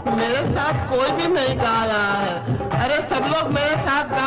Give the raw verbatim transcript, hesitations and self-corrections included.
मेरे साथ कोई भी नहीं गा रहा है। अरे सब लोग मेरे साथ गा